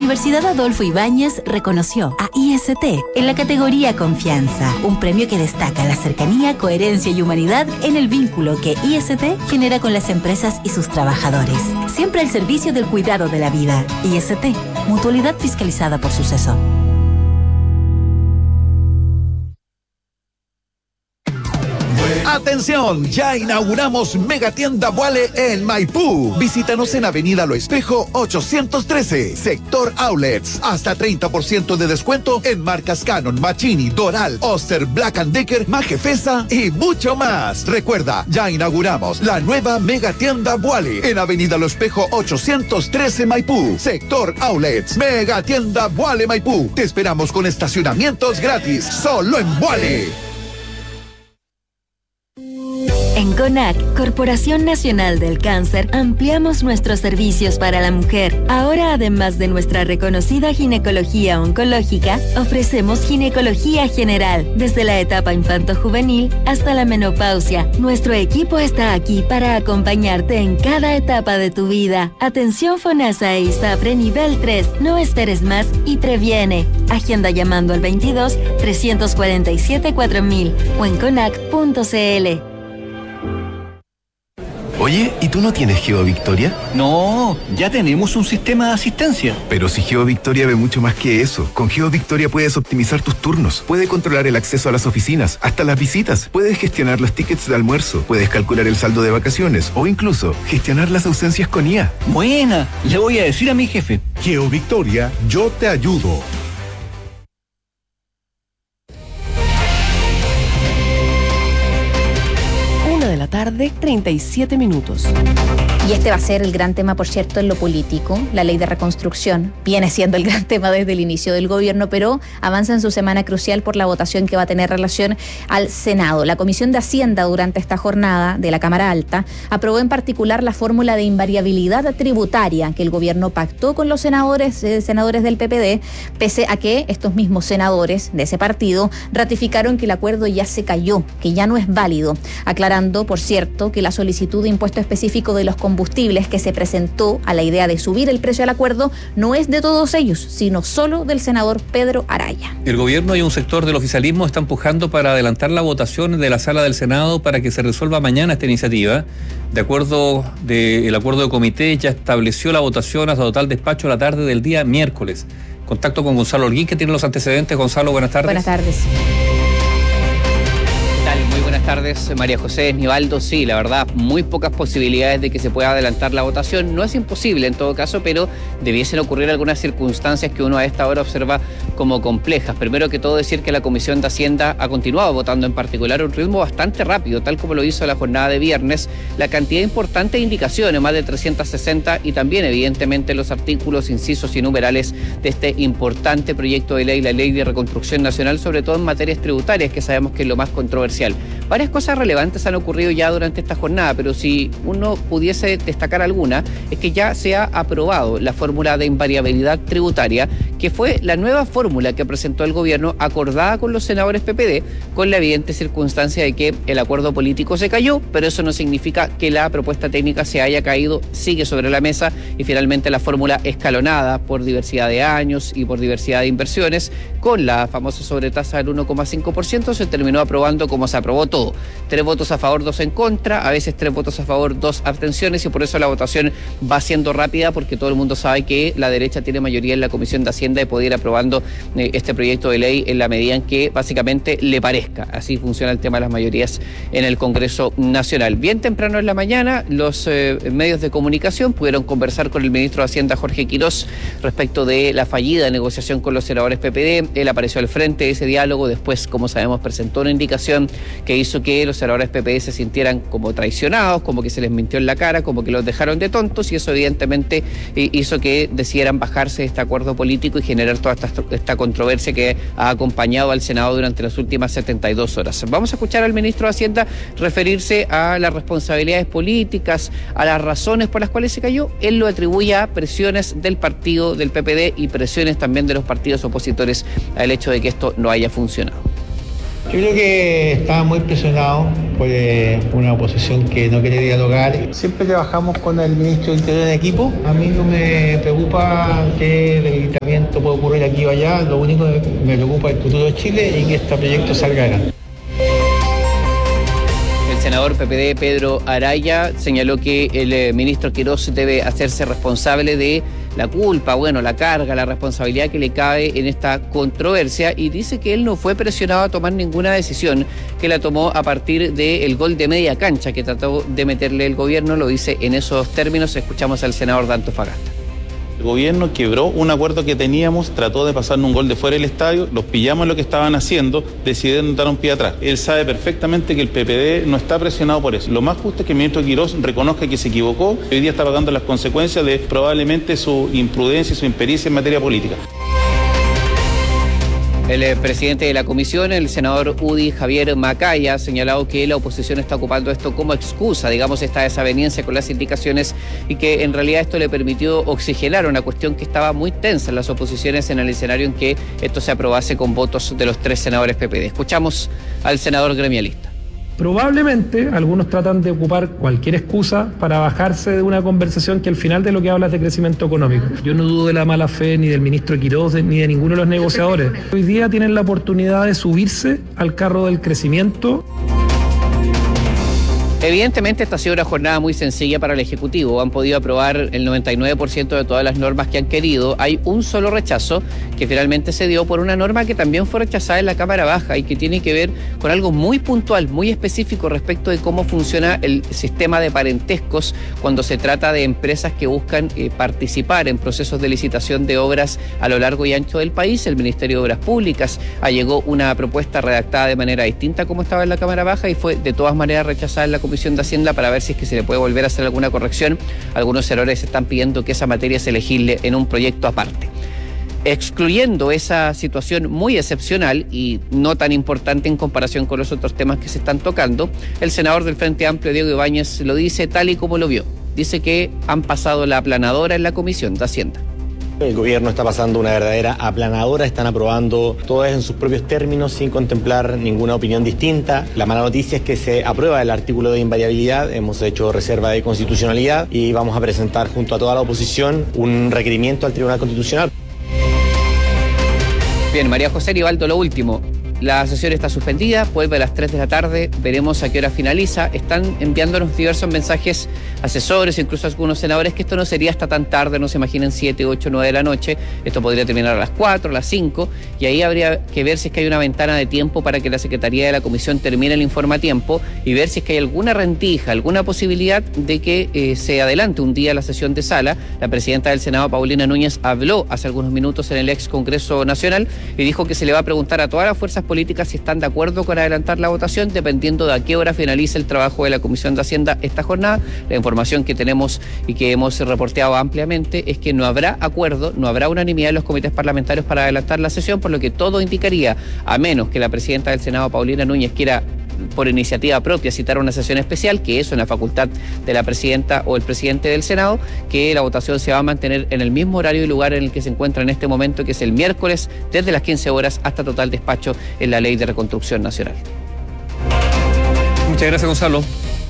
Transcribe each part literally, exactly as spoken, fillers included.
Universidad Adolfo Ibáñez reconoció a I S T en la categoría Confianza, un premio que destaca la cercanía, coherencia y humanidad en el vínculo que I S T genera con las empresas y sus trabajadores. Siempre al servicio del cuidado de la vida. I S T, mutualidad fiscalizada por Suceso. ¡Atención! Ya inauguramos Megatienda Vuale en Maipú. Visítanos en Avenida Lo Espejo ochocientos trece, Sector Outlets. Hasta treinta por ciento de descuento en marcas Canon, Machini, Doral, Oster, Black and Decker, Majefesa y mucho más. Recuerda, ya inauguramos la nueva Megatienda Vuale en Avenida Lo Espejo ochocientos trece, Maipú, Sector Outlets. Megatienda Vuale Maipú. Te esperamos con estacionamientos gratis, solo en Vuale. En CONAC, Corporación Nacional del Cáncer, ampliamos nuestros servicios para la mujer. Ahora, además de nuestra reconocida ginecología oncológica, ofrecemos ginecología general, desde la etapa infanto-juvenil hasta la menopausia. Nuestro equipo está aquí para acompañarte en cada etapa de tu vida. Atención FONASA e ISAPRE nivel tres. No esperes más y previene. Agenda llamando al veintidós, trescientos cuarenta y siete, cuatro mil o en conac punto c l. Oye, ¿y tú no tienes GeoVictoria? No, ya tenemos un sistema de asistencia. Pero si GeoVictoria ve mucho más que eso. Con GeoVictoria puedes optimizar tus turnos, puedes controlar el acceso a las oficinas, hasta las visitas, puedes gestionar los tickets de almuerzo, puedes calcular el saldo de vacaciones o incluso gestionar las ausencias con I A. Buena, le voy a decir a mi jefe. GeoVictoria, yo te ayudo. De la tarde, treinta y siete minutos. Y este va a ser el gran tema, por cierto, en lo político. La ley de reconstrucción viene siendo el gran tema desde el inicio del gobierno, pero avanza en su semana crucial por la votación que va a tener relación al Senado. La Comisión de Hacienda, durante esta jornada de la Cámara Alta, aprobó en particular la fórmula de invariabilidad tributaria que el gobierno pactó con los senadores, eh, senadores del P P D, pese a que estos mismos senadores de ese partido ratificaron que el acuerdo ya se cayó, que ya no es válido, aclarando, por cierto, que la solicitud de impuesto específico de los combustibles que se presentó a la idea de subir el precio al acuerdo no es de todos ellos, sino solo del senador Pedro Araya. El gobierno y un sector del oficialismo está empujando para adelantar la votación de la sala del Senado para que se resuelva mañana esta iniciativa. De acuerdo de, el acuerdo de comité ya estableció la votación hasta total despacho a la tarde del día miércoles. Contacto con Gonzalo Holguín, que tiene los antecedentes. Gonzalo, buenas tardes. Buenas tardes. Muy buenas tardes, María José Esnibaldo. Sí, la verdad, muy pocas posibilidades de que se pueda adelantar la votación. No es imposible en todo caso, pero debiesen ocurrir algunas circunstancias que uno a esta hora observa como complejas. Primero que todo, decir que la Comisión de Hacienda ha continuado votando en particular a un ritmo bastante rápido, tal como lo hizo la jornada de viernes. La cantidad importante de indicaciones, más de trescientas sesenta, y también evidentemente los artículos, incisos y numerales de este importante proyecto de ley, la Ley de Reconstrucción Nacional, sobre todo en materias tributarias, que sabemos que es lo más controversial. Varias cosas relevantes han ocurrido ya durante esta jornada, pero si uno pudiese destacar alguna, es que ya se ha aprobado la fórmula de invariabilidad tributaria, que fue la nueva fórmula que presentó el gobierno acordada con los senadores P P D, con la evidente circunstancia de que el acuerdo político se cayó, pero eso no significa que la propuesta técnica se haya caído, sigue sobre la mesa y finalmente la fórmula escalonada por diversidad de años y por diversidad de inversiones, con la famosa sobretasa del uno coma cinco por ciento, se terminó aprobando como se aprobó todo. Tres votos a favor, dos en contra, a veces tres votos a favor, dos abstenciones, y por eso la votación va siendo rápida, porque todo el mundo sabe que la derecha tiene mayoría en la Comisión de Hacienda y puede ir aprobando eh, este proyecto de ley en la medida en que básicamente le parezca. Así funciona el tema de las mayorías en el Congreso Nacional. Bien temprano en la mañana, los eh, medios de comunicación pudieron conversar con el ministro de Hacienda, Jorge Quirós, respecto de la fallida negociación con los senadores P P D. Él apareció al frente de ese diálogo, después, como sabemos, presentó una indicación que hizo que los senadores P P D se sintieran como traicionados, como que se les mintió en la cara, como que los dejaron de tontos, y eso evidentemente hizo que decidieran bajarse de este acuerdo político y generar toda esta, esta controversia que ha acompañado al Senado durante las últimas setenta y dos horas. Vamos a escuchar al ministro de Hacienda referirse a las responsabilidades políticas, a las razones por las cuales se cayó. Él lo atribuye a presiones del partido del P P D y presiones también de los partidos opositores al hecho de que esto no haya funcionado. Yo creo que estaba muy presionado por eh, una oposición que no quiere dialogar. Siempre trabajamos con el ministro del Interior en equipo. A mí no me preocupa que debilitar esto puede ocurrir aquí o allá, lo único que me preocupa es el futuro de Chile y que este proyecto salga adelante. El senador P P D Pedro Araya señaló que el eh, ministro Quirós debe hacerse responsable de la culpa, bueno, la carga, la responsabilidad que le cabe en esta controversia, y dice que él no fue presionado a tomar ninguna decisión, que la tomó a partir del gol de media cancha que trató de meterle el gobierno. Lo dice en esos términos. Escuchamos al senador de Antofagasta. El gobierno quebró un acuerdo que teníamos, trató de pasarnos un gol de fuera del estadio, los pillamos en lo que estaban haciendo, decidieron dar un pie atrás. Él sabe perfectamente que el P P D no está presionado por eso. Lo más justo es que el ministro Quirós reconozca que se equivocó y hoy día está pagando las consecuencias de probablemente su imprudencia y su impericia en materia política. El eh, presidente de la comisión, el senador U D I, Javier Macaya, ha señalado que la oposición está ocupando esto como excusa, digamos, esta desaveniencia con las indicaciones, y que en realidad esto le permitió oxigenar una cuestión que estaba muy tensa en las oposiciones en el escenario en que esto se aprobase con votos de los tres senadores P P D. Escuchamos al senador gremialista. Probablemente algunos tratan de ocupar cualquier excusa para bajarse de una conversación que al final de lo que habla es de crecimiento económico. Yo no dudo de la mala fe ni del ministro Quirós ni de ninguno de los negociadores. Hoy día tienen la oportunidad de subirse al carro del crecimiento. Evidentemente esta ha sido una jornada muy sencilla para el Ejecutivo. Han podido aprobar el noventa y nueve por ciento de todas las normas que han querido. Hay un solo rechazo que finalmente se dio por una norma que también fue rechazada en la Cámara Baja y que tiene que ver con algo muy puntual, muy específico respecto de cómo funciona el sistema de parentescos cuando se trata de empresas que buscan eh, participar en procesos de licitación de obras a lo largo y ancho del país. El Ministerio de Obras Públicas allegó una propuesta redactada de manera distinta como estaba en la Cámara Baja y fue de todas maneras rechazada en la Comisión de Hacienda para ver si es que se le puede volver a hacer alguna corrección. Algunos senadores están pidiendo que esa materia se legisle en un proyecto aparte. Excluyendo esa situación muy excepcional y no tan importante en comparación con los otros temas que se están tocando, el senador del Frente Amplio, Diego Ibáñez, lo dice tal y como lo vio. Dice que han pasado la aplanadora en la Comisión de Hacienda. El gobierno está pasando una verdadera aplanadora, están aprobando todo en sus propios términos sin contemplar ninguna opinión distinta. La mala noticia es que se aprueba el artículo de invariabilidad, hemos hecho reserva de constitucionalidad y vamos a presentar junto a toda la oposición un requerimiento al Tribunal Constitucional. Bien, María José Nivaldo, lo último. La sesión está suspendida, vuelve a las tres de la tarde, veremos a qué hora finaliza. Están enviándonos diversos mensajes asesores, incluso algunos senadores, que esto no sería hasta tan tarde, no se imaginen siete, ocho, nueve de la noche. Esto podría terminar a las cuatro, a las cinco, y ahí habría que ver si es que hay una ventana de tiempo para que la Secretaría de la Comisión termine el informe a tiempo y ver si es que hay alguna rendija, alguna posibilidad de que eh, se adelante un día la sesión de sala. La presidenta del Senado, Paulina Núñez, habló hace algunos minutos en el ex Congreso Nacional y dijo que se le va a preguntar a todas las fuerzas políticas si están de acuerdo con adelantar la votación, dependiendo de a qué hora finalice el trabajo de la Comisión de Hacienda esta jornada. La información que tenemos y que hemos reporteado ampliamente es que no habrá acuerdo, no habrá unanimidad en los comités parlamentarios para adelantar la sesión, por lo que todo indicaría, a menos que la presidenta del Senado, Paulina Núñez, quiera por iniciativa propia citar una sesión especial, que es una facultad de la presidenta o el presidente del Senado, que la votación se va a mantener en el mismo horario y lugar en el que se encuentra en este momento, que es el miércoles, desde las quince horas hasta total despacho en la Ley de Reconstrucción Nacional. Muchas gracias, Gonzalo.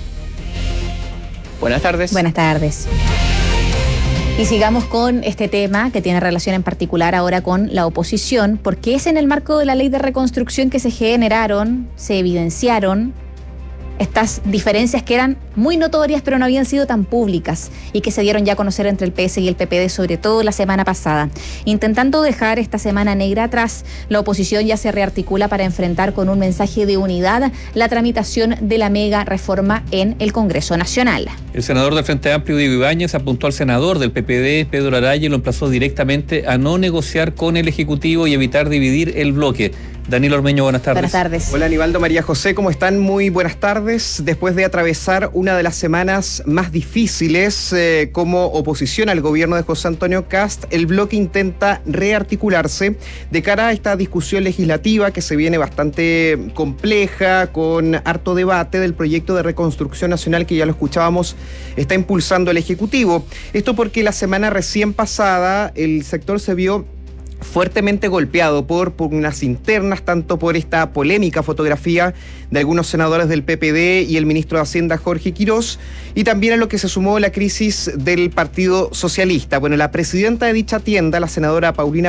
Buenas tardes. Buenas tardes. Y sigamos con este tema que tiene relación en particular ahora con la oposición, porque es en el marco de la Ley de Reconstrucción que se generaron, se evidenciaron estas diferencias que eran muy notorias pero no habían sido tan públicas y que se dieron ya a conocer entre el P S y el P P D, sobre todo la semana pasada. Intentando dejar esta semana negra atrás, la oposición ya se rearticula para enfrentar con un mensaje de unidad la tramitación de la mega reforma en el Congreso Nacional. El senador del Frente Amplio, Diego Ibáñez, apuntó al senador del P P D, Pedro Araya, y lo emplazó directamente a no negociar con el Ejecutivo y evitar dividir el bloque. Daniel Ormeño, buenas tardes. Buenas tardes. Hola, Nivaldo, María José, ¿cómo están? Muy buenas tardes. Después de atravesar una de las semanas más difíciles eh, como oposición al gobierno de José Antonio Kast, el bloque intenta rearticularse de cara a esta discusión legislativa que se viene bastante compleja, con harto debate del proyecto de reconstrucción nacional que ya lo escuchábamos, está impulsando el Ejecutivo. Esto porque la semana recién pasada el sector se vio fuertemente golpeado por pugnas internas, tanto por esta polémica fotografía de algunos senadores del P P D y el ministro de Hacienda, Jorge Quirós, y también a lo que se sumó la crisis del Partido Socialista. Bueno, la presidenta de dicha tienda, la senadora Paulina